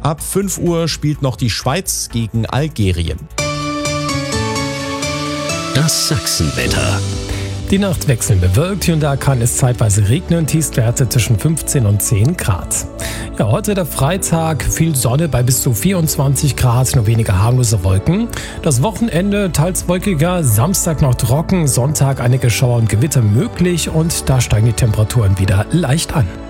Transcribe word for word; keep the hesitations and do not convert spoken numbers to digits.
Ab fünf Uhr spielt noch die Schweiz gegen Algerien. Das Sachsenwetter. Die Nacht wechselnd bewölkt, hier und da kann es zeitweise regnen, Tiefstwerte zwischen fünfzehn und zehn Grad. Ja, heute der Freitag, viel Sonne bei bis zu vierundzwanzig Grad, nur weniger harmlose Wolken. Das Wochenende teils wolkiger, Samstag noch trocken, Sonntag einige Schauer und Gewitter möglich und da steigen die Temperaturen wieder leicht an.